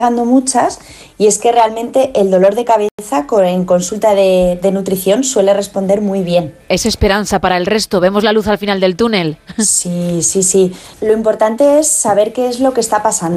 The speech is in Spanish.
llegando muchas, y es que realmente el dolor de cabeza en consulta de nutrición suele responder muy bien. Es esperanza para el resto, vemos la luz al final del túnel. Sí. Lo importante es saber qué es lo que está pasando.